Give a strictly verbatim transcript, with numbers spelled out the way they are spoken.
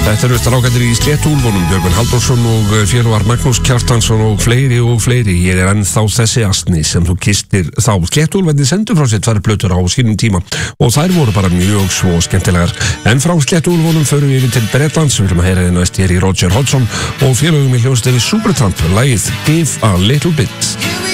Þetta eru strákarnir í Sléttúlfunum, Björgvin Halldórsson og félagar Magnús Kjartansson og fleiri og fleiri. Ég er ennþá þessi asni sem þú kistir þá. Sléttúlfarnir sendu frá sér tvær plötur á sínum tíma og þær voru bara mjög svo skemmtilegar. En frá Sléttúlfunum förum við yfir til Bretlands, við viljum að heyra þið næst hér í Roger Hodgson og félagum í hljómsveitinni Supertramp, lagið Give a Little Bit.